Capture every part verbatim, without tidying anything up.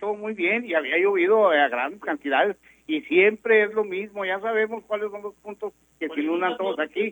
todo muy bien y había llovido a grandes cantidades y siempre es lo mismo, ya sabemos cuáles son los puntos que se inundan todos aquí.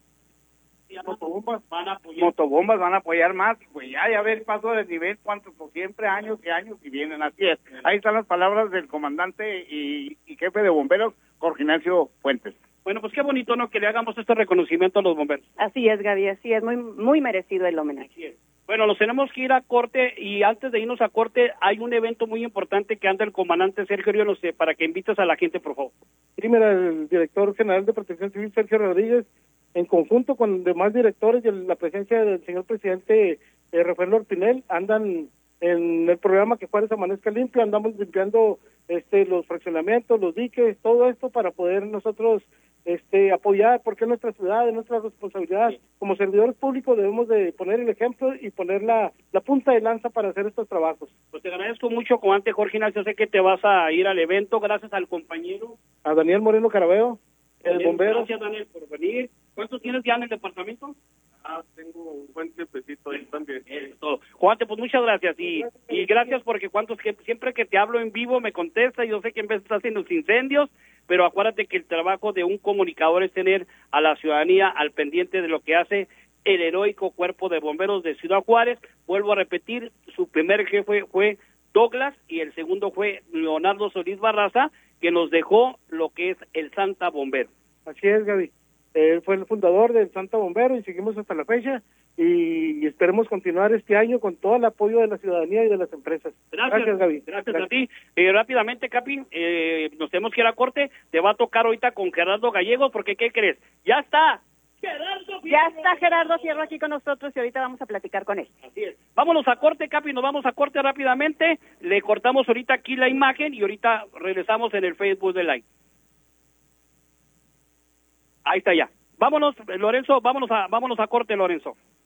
Motobombas van a apoyar. Motobombas van a apoyar más, pues ya, ya ve el paso del nivel, cuántos, pues siempre años y años y vienen, así es. Ahí están las palabras del comandante y, y jefe de bomberos, Jorge Ignacio Fuentes. Bueno, pues qué bonito, ¿no?, que le hagamos este reconocimiento a los bomberos. Así es, Gaby, así es, muy muy merecido el homenaje. Así es. Bueno, nos tenemos que ir a corte y antes de irnos a corte hay un evento muy importante que anda el comandante Sergio Río, no sé, para que invites a la gente, por favor. Primero, el director general de Protección Civil, Sergio Rodríguez, en conjunto con demás directores y la presencia del señor presidente eh, Rafael Orpinel, andan en el programa Que Juárez Amanezca Limpio, andamos limpiando este los fraccionamientos, los diques, todo esto para poder nosotros este apoyar, porque es nuestra ciudad, es nuestra responsabilidad. Como servidores públicos debemos de poner el ejemplo y poner la, la punta de lanza para hacer estos trabajos. Pues te agradezco mucho, comandante Jorge Ignacio, sé que te vas a ir al evento, gracias al compañero. A Daniel Moreno Carabeo, el Daniel, bombero. Gracias, Daniel, por venir. ¿Cuántos tienes ya en el departamento? Ah, tengo un buen tiempecito ahí también. Eso. Juante, pues muchas gracias y, y gracias porque cuántos que siempre que te hablo en vivo me contesta. Yo sé que en vez estás en los incendios, pero acuérdate que el trabajo de un comunicador es tener a la ciudadanía al pendiente de lo que hace el heroico Cuerpo de Bomberos de Ciudad Juárez. Vuelvo a repetir, su primer jefe fue Douglas y el segundo fue Leonardo Solís Barraza, que nos dejó lo que es el Santa Bombero. Así es, Gaby. Él fue el fundador del Santa Bombero y seguimos hasta la fecha y esperemos continuar este año con todo el apoyo de la ciudadanía y de las empresas. Gracias, Gracias Gaby. Gracias, gracias a ti. Eh, rápidamente, Capi, eh, nos tenemos que ir a corte. Te va a tocar ahorita con Gerardo Gallegos porque, ¿qué crees? ¡Ya está! Gerardo Ya está Gerardo Fierro aquí con nosotros y ahorita vamos a platicar con él. Así es. Vámonos a corte, Capi, nos vamos a corte rápidamente. Le cortamos ahorita aquí la imagen y ahorita regresamos en el Facebook de Live. Ahí está ya. Vámonos, Lorenzo, vámonos a vámonos a corte, Lorenzo.